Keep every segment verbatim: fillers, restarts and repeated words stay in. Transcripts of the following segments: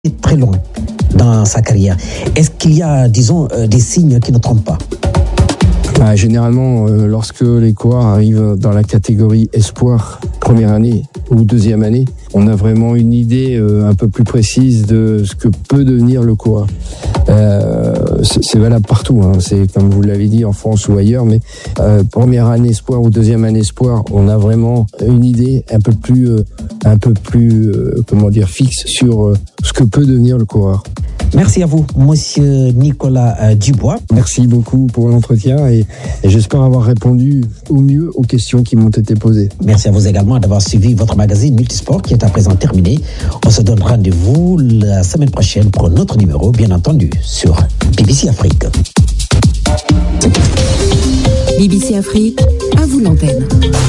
très loin dans sa carrière. Est-ce qu'il y a, disons, euh, des signes qui ne trompent pas? Bah, généralement, euh, lorsque les coureurs arrivent dans la catégorie espoir, première année ou deuxième année, on a vraiment une idée euh, un peu plus précise de ce que peut devenir le coureur. Euh, c'est, c'est valable partout, hein. C'est comme vous l'avez dit en France ou ailleurs, mais euh, première année espoir ou deuxième année espoir, on a vraiment une idée un peu plus, euh, un peu plus, euh, comment dire, fixe sur euh, ce que peut devenir le coureur. Merci à vous, monsieur Nicolas euh, Dubois. Merci beaucoup pour l'entretien et, et j'espère avoir répondu au mieux aux questions qui m'ont été posées. Merci à vous également d'avoir suivi votre magazine Multisport qui est à présent terminé. On se donne rendez-vous la semaine prochaine pour un autre numéro, bien entendu, sur B B C Afrique. B B C Afrique, à vous l'antenne.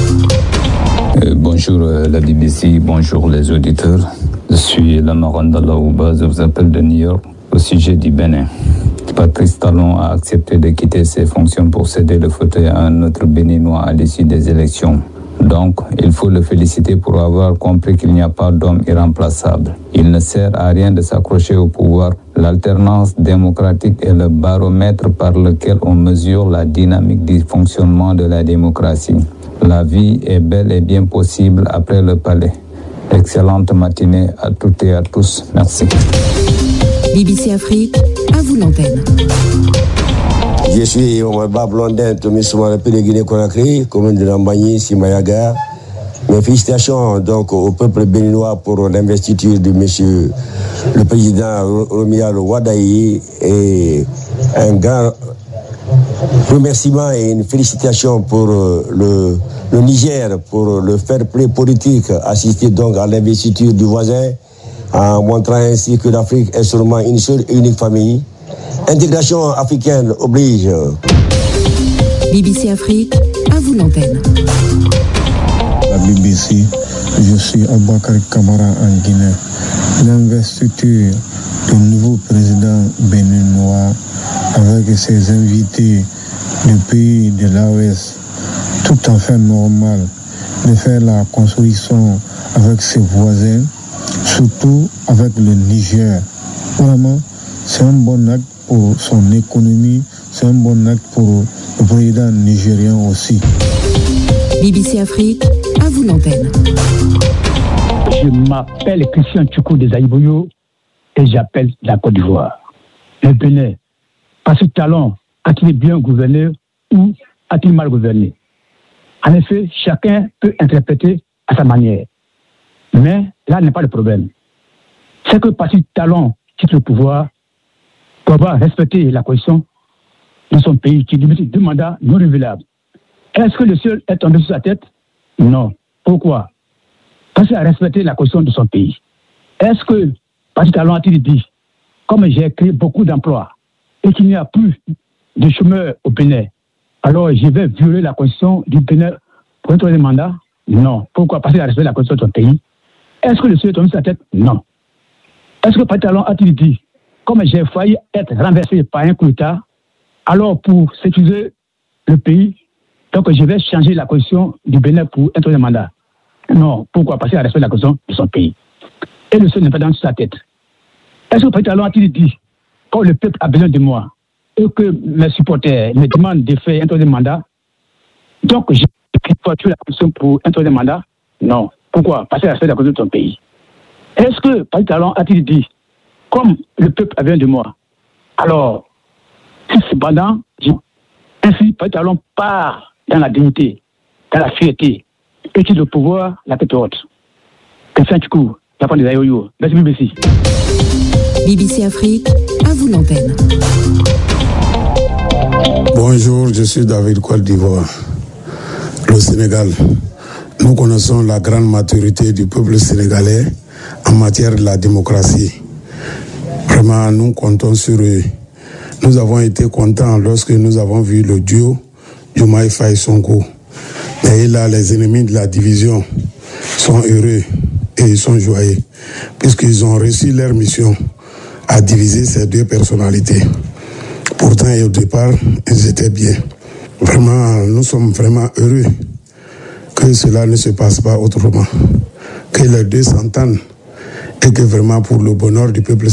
Euh, bonjour euh, la B B C, bonjour les auditeurs. Je suis Lamaranda Laouba, je vous appelle de New York au sujet du Bénin. Patrice Talon a accepté de quitter ses fonctions pour céder le fauteuil à un autre Béninois à l'issue des élections. Donc, il faut le féliciter pour avoir compris qu'il n'y a pas d'homme irremplaçable. Il ne sert à rien de s'accrocher au pouvoir. L'alternance démocratique est le baromètre par lequel on mesure la dynamique du fonctionnement de la démocratie. La vie est bel et bien possible après le palais. Excellente matinée à toutes et à tous. Merci. B B C Afrique, à vous l'antenne. Je suis Omar Blondin, Thomas Soumana, de Guinée-Conakry, commune de Lambagny, Simayaga. Mes félicitations donc au peuple béninois pour l'investiture de monsieur le président Romuald Wadayi et un grand remerciement et une félicitation pour le, le Niger pour le fair play politique assisté donc à l'investiture du voisin en montrant ainsi que l'Afrique est seulement une seule et unique famille. Intégration africaine oblige. B B C Afrique, à vous l'antenne. La B B C, je suis Aboubakar Kamara en Guinée. L'investiture du nouveau président béninois avec ses invités du pays de l'A O S, tout à fait normal de faire la construction avec ses voisins, surtout avec le Niger. Vraiment, c'est un bon acte pour son économie, c'est un bon acte pour le président nigérien aussi. B B C Afrique, à vous l'antenne. Je m'appelle Christian Tchoukou des Aïboyo et j'appelle la Côte d'Ivoire. Le Bénin, par ce talent, a-t-il bien gouverné ou a-t-il mal gouverné? En effet, chacun peut interpréter à sa manière. Mais là n'est pas le problème. C'est que par ce talent quitte le pouvoir pour avoir respecté la constitution de son pays qui limite deux mandats non renouvelables. Est-ce que le seul est tombé sur sa tête? Non. Pourquoi? Parce qu'il a respecté la constitution de son pays. Est-ce que par ce talent a-t-il dit, comme j'ai créé beaucoup d'emplois et qu'il n'y a plus de chômeurs au Bénin, alors je vais violer la constitution du Bénin pour un troisième mandat? Non. Pourquoi? Parce qu'il a respecté la constitution de son pays. Est-ce que le seul est tombé sur sa tête? Non. Est-ce que par ce talent a-t-il dit, comme j'ai failli être renversé par un coup d'État, alors pour sécuriser le pays, donc je vais changer la constitution du Bénin pour un troisième mandat? Non. Pourquoi? Parce qu'il a respecté la constitution de son pays. Et le seul n'est pas dans sa tête. Est-ce que par ce talent a-t-il dit, quand le peuple a besoin de moi, et que mes supporters me demandent de faire un troisième mandat, donc je vais tuer la constitution pour un troisième mandat? Non. Pourquoi? Parce qu'il a respecté la constitution de son pays. Est-ce que par ce talent a-t-il dit, comme le peuple a besoin de moi, alors, si cependant, ainsi, par ce talent part dans la dignité, dans la fierté, et qu'il le pouvoir, la tête haute. Christian Tchoukou, la part des Ayoyo. Merci B B C. B B C Afrique, à vous l'antenne. Bonjour, je suis David Côte d'Ivoire, le Sénégal. Nous connaissons la grande maturité du peuple sénégalais en matière de la démocratie. Vraiment, nous comptons sur eux. Nous avons été contents lorsque nous avons vu le duo Diomaye Faye Sonko. Et là, les ennemis de la division sont heureux et ils sont joyeux, puisqu'ils ont réussi leur mission à diviser ces deux personnalités. Pourtant, au départ, ils étaient bien. Vraiment, nous sommes vraiment heureux que cela ne se passe pas autrement, que les deux s'entendent et que vraiment pour le bonheur du peuple